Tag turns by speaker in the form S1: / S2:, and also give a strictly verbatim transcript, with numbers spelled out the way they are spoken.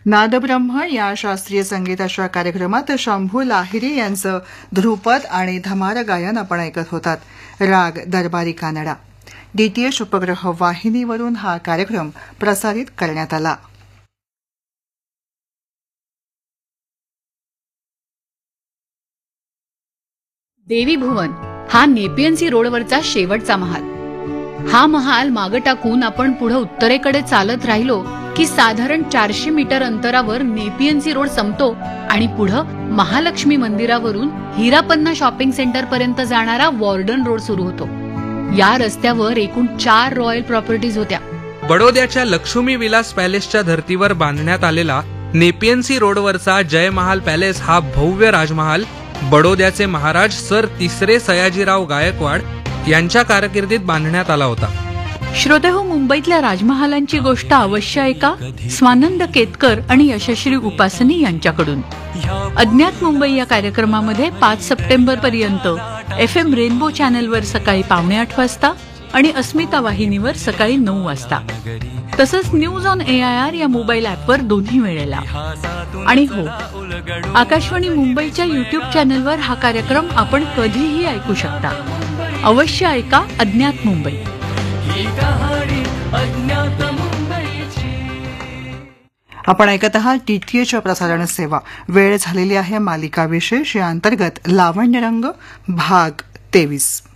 S1: नादब्रह्म या शास्त्रीय संगीताच्या कार्यक्रमात शंभू लाहिरी यांचं ध्रुपद आणि धमार गायन आपण ऐकत होतात. राग दरबारी कानडा. डीटीएच उपग्रह वाहिनीवरून हा कार्यक्रम प्रसारित करण्यात आला.
S2: देवी भुवन हा नेपियन्सी रोडवरचा शेवटचा महाल. हा महाल मागे टाकून आपण पुढे उत्तरेकडे चालत राहिलो की साधारण चारशे मीटर अंतरावर नेपियन्सी रोड संपतो आणि पुढे महालक्ष्मी मंदिरावरून हिरापन्ना शॉपिंग सेंटर पर्यंत जाणारा वॉर्डन रोड सुरू होतो. या रस्त्यावर एकूण चार रॉयल प्रॉपर्टीज होत्या.
S3: बडोद्याच्या लक्ष्मी विलास पॅलेसच्या धर्तीवर बांधण्यात आलेला नेपियन्सी रोडवरचा जय महाल पॅलेस हा भव्य राजमहाल बडोद्याचे महाराज सर तिसरे सयाजीराव गायकवाड यांच्या कारकिर्दीत बांधण्यात आला होता.
S4: श्रोतेहो, मुंबईतल्या राजमहालांची गोष्ट अवश्य ऐका स्वानंद केतकर आणि यशश्री उपासनी यांच्याकडून. अज्ञात मुंबई या कार्यक्रमामध्ये पाच सप्टेंबर पर्यंत एफ एम रेनबो चॅनलवर सकाळी पावणे आठ वाजता आणि अस्मिता वाहिनीवर सकाळी नऊ वाजता, तसंच news on A I R या मोबाईल ऍपवर दोन्ही वेळेला. आणि हो, आकाशवाणी मुंबईच्या युट्यूब चॅनलवर हा कार्यक्रम आपण कधीही ऐकू शकता. अवश्य ऐका अज्ञात मुंबई.
S1: आपण ऐकत आहात डीटीएच प्रसारण सेवा. वेळ झालेली आहे मालिका विशेष या अंतर्गत लावण्यरंग भाग तेवीस.